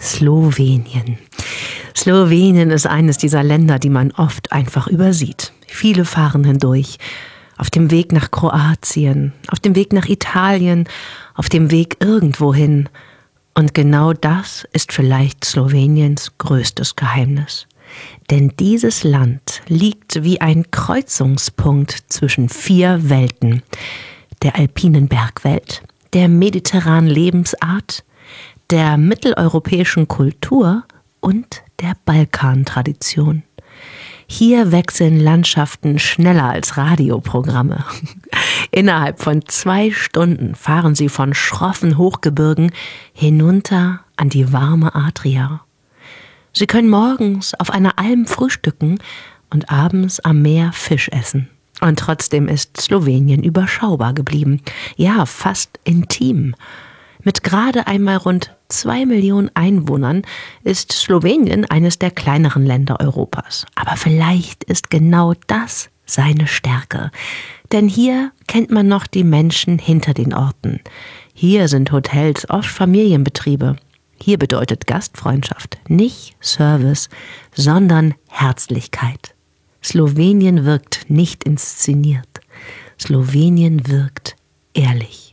Slowenien. Slowenien ist eines dieser Länder, die man oft einfach übersieht. Viele fahren hindurch. Auf dem Weg nach Kroatien, auf dem Weg nach Italien, auf dem Weg irgendwohin. Und genau das ist vielleicht Sloweniens größtes Geheimnis. Denn dieses Land liegt wie ein Kreuzungspunkt zwischen 4 Welten. Der alpinen Bergwelt, der mediterranen Lebensart, der mitteleuropäischen Kultur und der Balkantradition. Hier wechseln Landschaften schneller als Radioprogramme. Innerhalb von 2 Stunden fahren sie von schroffen Hochgebirgen hinunter an die warme Adria. Sie können morgens auf einer Alm frühstücken und abends am Meer Fisch essen. Und trotzdem ist Slowenien überschaubar geblieben. Ja, fast intim. Mit gerade einmal rund 2 Millionen Einwohnern ist Slowenien eines der kleineren Länder Europas. Aber vielleicht ist genau das seine Stärke. Denn hier kennt man noch die Menschen hinter den Orten. Hier sind Hotels oft Familienbetriebe. Hier bedeutet Gastfreundschaft nicht Service, sondern Herzlichkeit. Slowenien wirkt nicht inszeniert. Slowenien wirkt ehrlich.